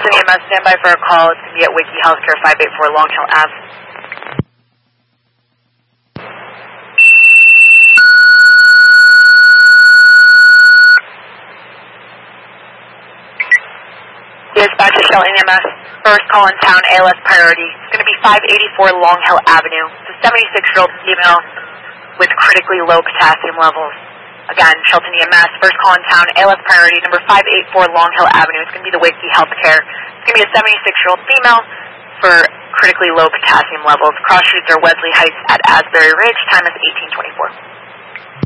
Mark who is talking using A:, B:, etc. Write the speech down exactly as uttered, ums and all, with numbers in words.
A: Shelton E M S, stand by for a call. It's going to be at Wakey Healthcare, five eighty-four Long Hill Ave. Dispatch to Shelton E M S. First call in town, A L S priority. It's going to be five eighty-four Long Hill Avenue. It's a seventy-six-year-old female with critically low potassium levels. Again, Shelton E M S, first call in town, A L S priority, number five eighty-four Long Hill Avenue. It's going to be the Wakey Healthcare. It's going to be a seventy-six-year-old female for critically low potassium levels. Cross streets are Wesley Heights at Asbury Ridge. Time is eighteen twenty-four.